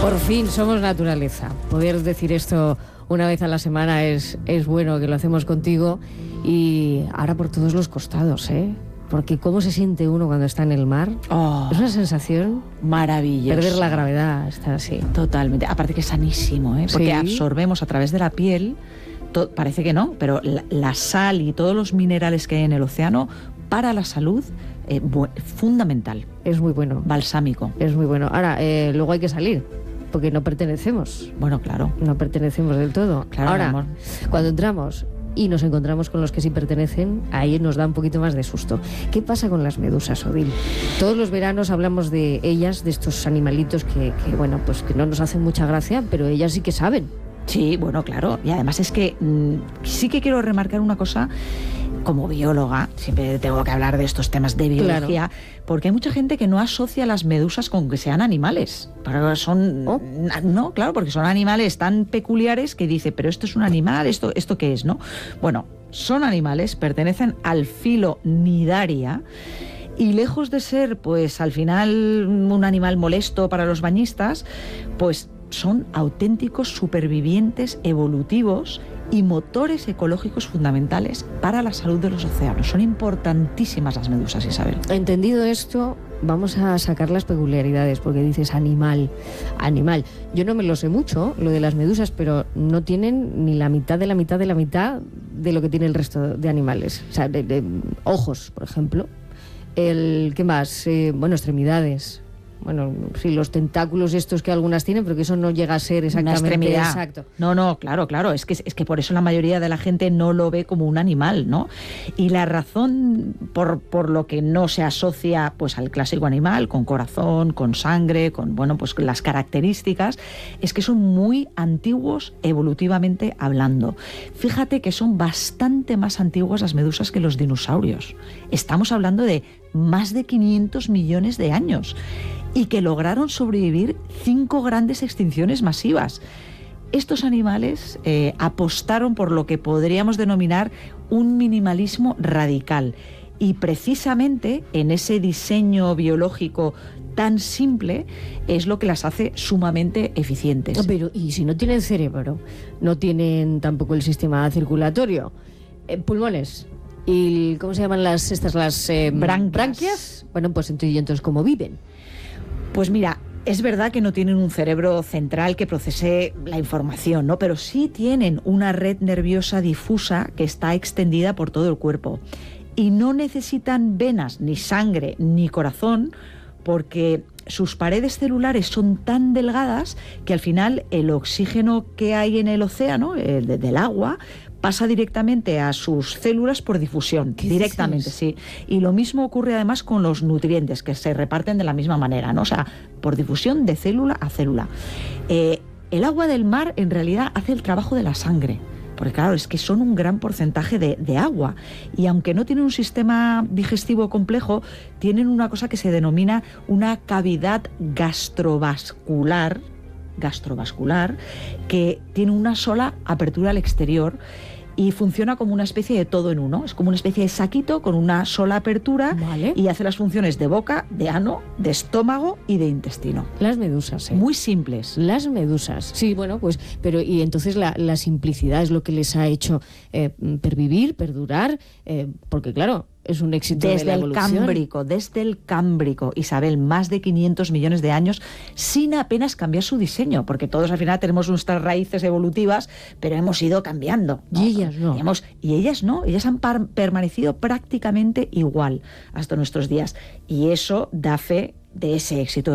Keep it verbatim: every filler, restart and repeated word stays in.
Por fin somos naturaleza. Poder decir esto una vez a la semana es, es bueno, que lo hacemos contigo. Y ahora por todos los costados, ¿eh? Porque cómo se siente uno cuando está en el mar. Oh, es una sensación maravillosa. Perder la gravedad, estar así. Totalmente. Aparte que es sanísimo, ¿eh? Porque sí. absorbemos a través de la piel, to- parece que no, pero la, la sal y todos los minerales que hay en el océano para la salud, eh, bu- fundamental. Es muy bueno. Balsámico. Es muy bueno. Ahora, eh, luego hay que salir, porque no pertenecemos. Bueno, claro. No pertenecemos del todo. Claro, Ahora, amor. cuando entramos y nos encontramos con los que sí pertenecen, ahí nos da un poquito más de susto. ¿Qué pasa con las medusas, Odil? Todos los veranos hablamos de ellas, de estos animalitos que, que, bueno, pues que no nos hacen mucha gracia, pero ellas sí que saben. Sí, bueno, claro. Y además es que mmm, sí que quiero remarcar una cosa. Como bióloga, siempre tengo que hablar de estos temas de biología, claro. Porque hay mucha gente que no asocia las medusas con que sean animales. Pero son... Oh. No, claro, porque son animales tan peculiares que dice, pero esto es un animal, ¿esto, esto qué es, no? Bueno, son animales, pertenecen al filo Cnidaria. Y lejos de ser, pues, al final un animal molesto para los bañistas, pues son auténticos supervivientes evolutivos y motores ecológicos fundamentales para la salud de los océanos. Son importantísimas las medusas, Isabel. Entendido esto, vamos a sacar las peculiaridades, porque dices animal, animal. Yo no me lo sé mucho, lo de las medusas, pero no tienen ni la mitad de la mitad de la mitad de lo que tiene el resto de animales. O sea, de, de ojos, por ejemplo. El, ¿qué más? Eh, bueno, extremidades. Bueno, sí, los tentáculos estos que algunas tienen, pero que eso no llega a ser exactamente... Una extremidad. Exacto. No, no, claro, claro. Es que, es que por eso la mayoría de la gente no lo ve como un animal, ¿no? Y la razón por, por lo que no se asocia, pues, al clásico animal, con corazón, con sangre, con, bueno, pues las características, es que son muy antiguos evolutivamente hablando. Fíjate que son bastante más antiguas las medusas que los dinosaurios. Estamos hablando de más de quinientos millones de años. Y que lograron sobrevivir cinco grandes extinciones masivas. Estos animales eh, apostaron por lo que podríamos denominar un minimalismo radical. Y precisamente en ese diseño biológico tan simple es lo que las hace sumamente eficientes. Pero, ¿y si no tienen cerebro? No tienen tampoco el sistema circulatorio. Eh, pulmones. ¿Y cómo se llaman las estas las eh, branquias. branquias? Bueno, pues entonces, entonces ¿cómo viven? Pues mira, es verdad que no tienen un cerebro central que procese la información, ¿no? Pero sí tienen una red nerviosa difusa que está extendida por todo el cuerpo. Y no necesitan venas, ni sangre, ni corazón, porque sus paredes celulares son tan delgadas que al final el oxígeno que hay en el océano, el de, del agua, pasa directamente a sus células por difusión, directamente, dices? Sí. Y lo mismo ocurre además con los nutrientes, que se reparten de la misma manera, ¿no? O sea, por difusión de célula a célula. Eh, el agua del mar en realidad hace el trabajo de la sangre, porque claro, es que son un gran porcentaje de, de agua. Y aunque no tienen un sistema digestivo complejo, tienen una cosa que se denomina una cavidad gastrovascular, gastrovascular, que tiene una sola apertura al exterior y funciona como una especie de todo en uno. Es como una especie de saquito con una sola apertura, vale. Y hace las funciones de boca, de ano, de estómago y de intestino. Las medusas, ¿eh? Muy simples. Las medusas. Sí, bueno, pues, pero y entonces la, la simplicidad es lo que les ha hecho eh, pervivir, perdurar, eh, porque claro, es un éxito desde de la evolución. el Cámbrico, desde el Cámbrico, Isabel, más de quinientos millones de años, sin apenas cambiar su diseño, porque todos al final tenemos nuestras raíces evolutivas, pero hemos ido cambiando, ¿no? Y ellas no. Y, hemos, y ellas no, ellas han par- permanecido prácticamente igual hasta nuestros días, y eso da fe de ese éxito